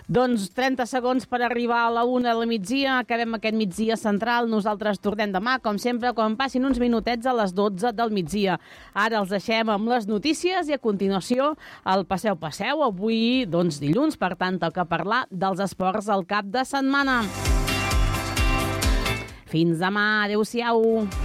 Doncs 30 segons per arribar a la 1 del migdia. Acabem aquest migdia central. Nosaltres tornem demà, com sempre, quan passin uns minutets a les 12 del migdia. Ara els deixem amb les notícies i a continuació el Passeu. Avui, doncs, dilluns, per tant, toca parlar dels esports al cap de setmana. Fins demà. Adéu-siau.